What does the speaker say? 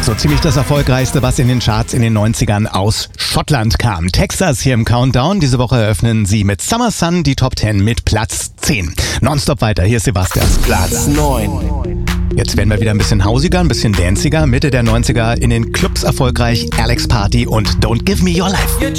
So ziemlich das Erfolgreichste, was in den Charts in den 90ern aus Schottland kam. Texas hier im Countdown. Diese Woche eröffnen sie mit Summer Sun die Top 10 mit Platz 10. Nonstop weiter, hier ist Sebastian. Platz 9. Jetzt werden wir wieder ein bisschen hausiger, ein bisschen danciger. Mitte der 90er in den Clubs erfolgreich Alex Party und Don't Give Me Your Life.